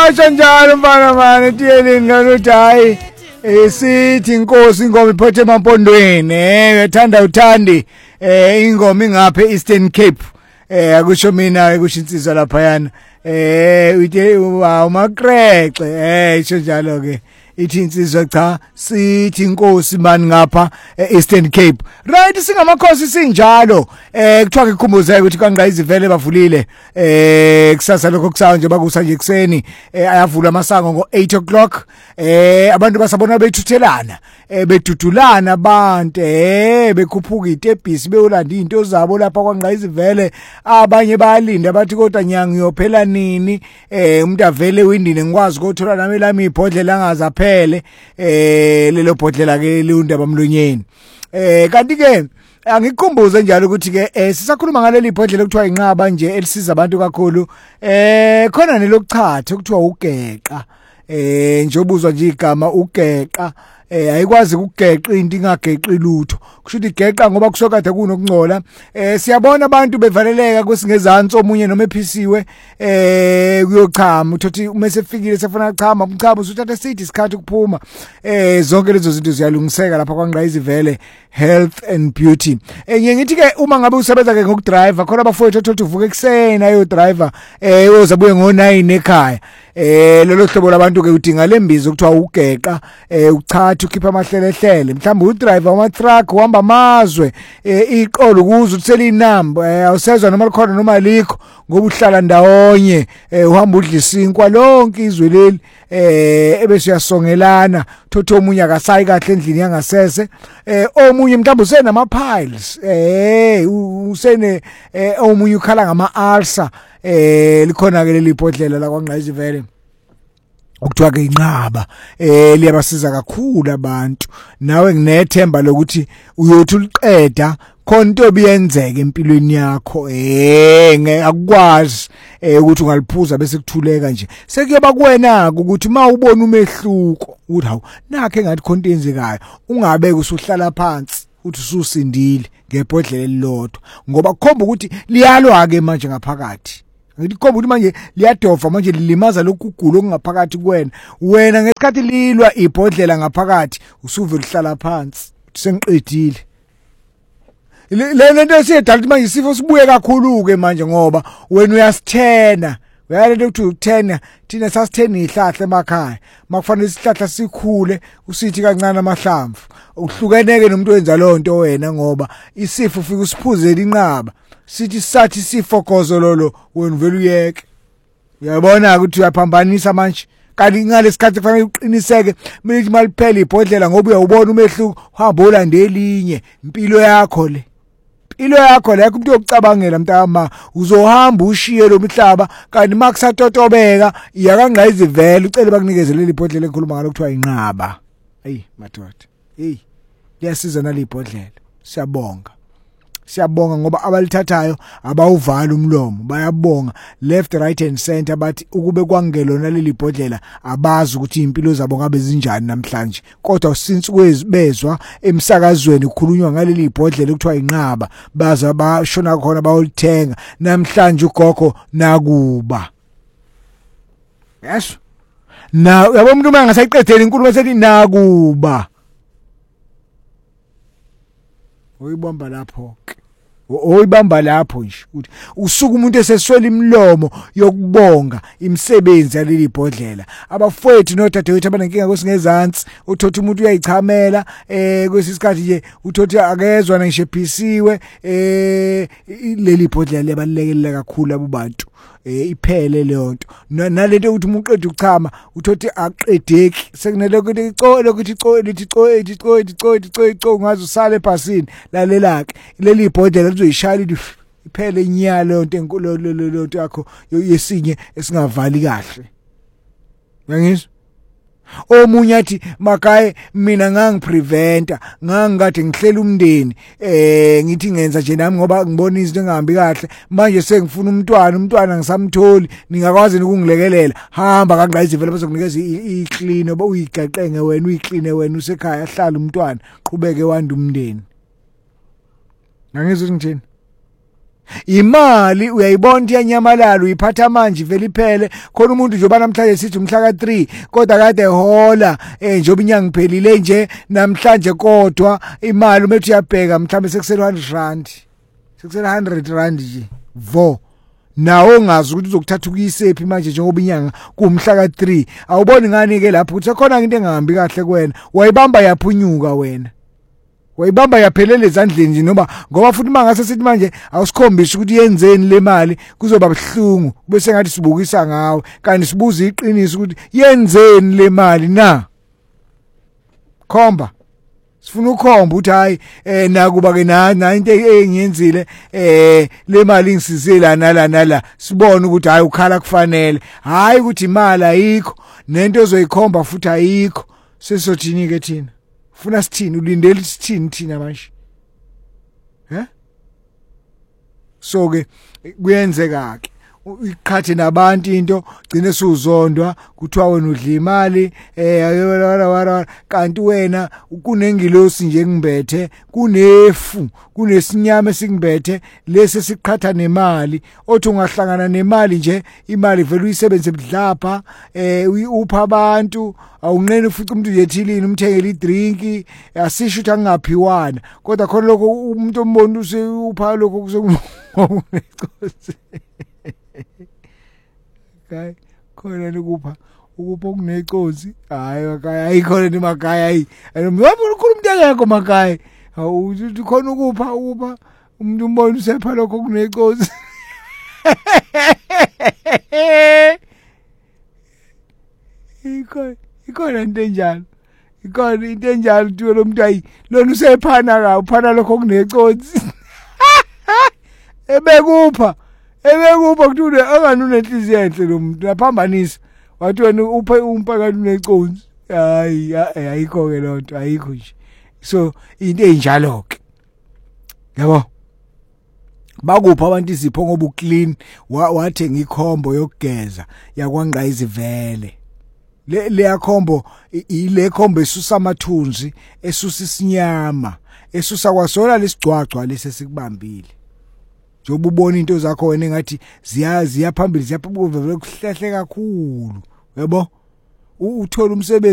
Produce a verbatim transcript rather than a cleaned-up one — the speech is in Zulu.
Washo njalo mfana manje tiyelini ngathi hayi esithi inkosi ingoma iphothe emampondweni eh uyathanda uthandi eh ingoma ingaphe Eastern Cape eh akusho mina kusho insizwa lapha yana eh uthi umakrece eh isho njalo ke ithi insizwa cha sithi inkosi mani ngapha Eastern Cape right singamakhosi sinjalo eh kuthiwa ngikhumbuze ukuthi kanqa izivele bavulile eh kusasa lokho kusayo nje bakusa nje ekseni ayavula amasango ngo eight o'clock eh abantu basabona bethuthelana eh bedudulana abantu eh bekhuphuka itebhisi beyolanda into zabo lapha kwanqa izivele abanye bayalinda bathi kodwa nyanga iyophela nini eh umuntu avele windini ngikwazi ukuthola nami lami ibhodlela angaza phele eh lelo bhodlela ke liundaba mlonyeni eh kanti ke angikumbuze njalo ukuthi ke eh sisakhuluma ngaleli bhodlela ekuthiwa inqaba nje elisiza abantu kakhulu eh khona nelokchatha ekuthiwa ugeqa eh njobuzwa nje igama ugeqa eh ayikwazi ukugeqa into ingageqi lutho kusho ukuthi geqa ngoba kusokade kunokungcola eh siyabona abantu bevaleleka kwesingezantsi omunye noma ephisiwe eh kuyochama uthothi uma sefikile sefuna chama umchama usuthatha sithi isikhathi ukuphuma eh zonke lezo zinto ziyalungiseka lapha kwanqa izivele health and beauty enye ngithi ke uma ngabe usebenza ke ngokudriver khona abafowethu othothi uvuka ekseni ayo driver eh uyozabuye ngo nine ekhaya eh lelo hlobo labantu ke udinga lembizo kuthiwa ugeqa eh uchatha ukhipha amahlelehlele mhlawumbe udriver wama truck uhamba amazwe eh iqolo ukuze uthele inamba eh awusezwa noma likhona noma likho ngoba uhlala ndawonye eh uhamba udla isinkwa lonke izwe leli eh ebese uyasongelana thotho omunye akasayi kahle endlini yangasese eh omunye mhlawumbe usena ama piles eh usene eh omunye ukhala ngama ulcer eh likhona ke leli bhodlela la kwanqa izivele ukuthiwa ke inqaba eh liyabasiza kakhulu abantu nawe nginethemba lokuthi uyothi uliqeda khona into obiyenzeke empilweni yakho eh ngeke akwazi eh ukuthi ungaliphuza bese kuthuleka nje sekuyeba kuwena ukuthi uma ubona umehluko uthi hawu nakhe ngathi khona into enzekayo ungabeke usuhlala phansi uthi ususindile ngebhodlela elilodwa ngoba kukhomba ukuthi liyalwa ke manje ngaphakathi ngithi komba ukuthi manje liyadova manje lilimaza lokugulo okungaphakathi kuwena wena ngesikhathi lilwa ibhodlela ngaphakathi usuve lihlala phansi sengiqedile le lento esiyedala manje isifo sibuye kakhulu ke manje ngoba wena uyasithena uyalento ukuthi uthena thina sasithena ihlahla emakhaya makufanele isihlahla sikhule usithi kancane amahlamvu uhlukeneke nomuntu wenza lonto wena ngoba isifo ufika usiphuzela inqaba sithi sathi sifokozo lolo wena vele uyeke uyabona ukuthi uyaphambanisa manje kanti ngalesikhathi kufanele uqiniseke manje maliphela ibhodlela ngoba uyawubona umehluko uhamba olande elinye impilo yakho le impilo yakho la umuntu yokucabangela mntama uzohamba ushiye lo mhlaba kanti makusatotobeka iyakanqa izivele ucela bakunikeze leli bhodlela ekhuluma ngalo kuthiwa inqaba hey madoda hey liyasiza nali bhodlela siyabonga siyabonga ngoba abalithathayo abawuvala umlomo bayabonga left right and center bathi ukube kwangelona leli bhodlela abazi ukuthi impilo zabo ngabe zinjani namhlanje kodwa since kwezibezwa emsakazweni ukukhulunywa ngaleli bhodlela ekuthiwa inqaba baza bashona khona bayolithenga namhlanje ugogo nakuba yes na yabo umuntu uma ngasayiqedela inkulumo esethi nakuba oyibamba lapho ke oyibamba lapho nje ukuthi usuku umuntu eseswela imlomo yokubonga imisebenzi yaleli bhodlela abafowethu nodadewethu abanenkinga kwesingezantsi uthothi umuntu uyayichamela eh kwesisikhathi nje uthothi akezwe na ngisho phisiwe eh leli bhodlela liyabalekela kakhulu abubantu eh iphele leyo nto nalento ukuthi umuntu uqeda ukuchama uthothi aqedeki sekunele ukuthi icole ukuthi icole lithi icole lithi icole icole icole icole ngaze usale ephasini lalelake leli bhodlela lizoyishaya lithi iphele inyalo lento enkulu lento yakho yesinye esingavali kahle ngangizwa omunye athi makaye mina ngangipreventa ngangikade ngihlela umndeni eh ngithi ngenza nje nami ngoba ngibona izinto engahambi kahle manje sengifuna umntwana umntwana ngisamtholi ningakwazi ukungilekelela hamba kanqa izivele bazokunikeza iclean oba uyiqaqenge wena uyiclean wena usekhaya hlala umntwana qhubeke wanda umndeni ngangizwe ngithini imali uyayibona iyanyamalala uyiphatha manje vele iphele khona umuntu nje namhlanje sithi umhla ka three kodwa kade hola eh njoba inyanga iphelile nje namhlanje kodwa imali umethu uyabheka mhlambe sekusele one hundred rand sekusele one hundred rand nje vo nawo ngazi ukuthi uzokuthatha ukuyisephi manje njengoba inyanga kumhla ka three awuboni ngani ke lapho ukuthi khona into engahambi kahle kuwena wayibamba yaphunyuka wena wayibamba yaphelele ezandleni nje noma ngoba futhi mangase sithi manje awusikhombisa ukuthi yenzeni le mali kuzoba buhlungu bese ngathi sibukisa ngawe kanti sibuza iqiniso ukuthi yenzeni le mali na khomba sifuna ukhomba ukuthi hayi eh nakuba ke na na into engiyenzile eh le mali ngisize la nala nala sibone ukuthi hayi ukhala kufanele hayi ukuthi imali ayikho nento ozoyikhomba futhi ayikho sesothini ke thina funa sithini ulindele sithini thina manje eh so ke kuyenzeka ke iqhathe nabantu into gcine suzondwa kuthiwa wena udla imali eh kanti wena kunengilosi nje ngimbethe kunefu kunesinyama esimbethe lese siqhatha nemali othi ungahlangana nemali nje imali vele uyisebenze budlapha eh upha abantu awunqene futhi umuntu yethilini umthengele idrink asisho ukuthi angaphiwana kodwa khona lokho umuntu ombona usupha lokho kusekunenkosi kai khona nikupha ukupha okuneconsi hayi makaya ayikhona ni makaya ayi ngoba ukhuluma into engekho makaya awuthi khona ukupha ukupha umuntu umbona usepha lokho okuneconsi ikhona ikhona into enjalo ikhona into enjalo uthi lo muntu ayi lona usephana ka uphana lokho okuneconsi ebekupha ebekupha kuthi angani unenhliziyo enhle lo muntu laphambanisa wathi wena uphe umpakani uneconsi hayi ayikho ke lonto ayikho nje so into enjalo ke yabo bakupha abantu izipho ngoba uclean wathenga ikhombo yokugeza yakwangqa izivele le le yakhombo ile khombo esusa amathunzi esusa isinyama esusa kwasona lesigcwagcwa lese sikubambile njoba ubona into zakho wena ngathi ziya ziya phambili ziyaphambili kuhlehle kakhulu yabo uthola umsebenzi